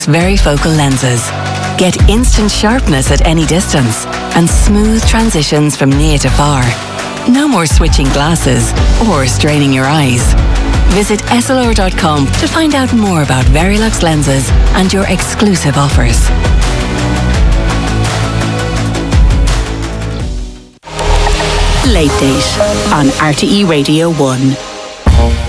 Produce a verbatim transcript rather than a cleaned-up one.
Varifocal lenses. Get instant sharpness at any distance and smooth transitions from near to far. No more switching glasses or straining your eyes. Visit S L R dot com to find out more about Verilux lenses and your exclusive offers. Late Date on R T E Radio one.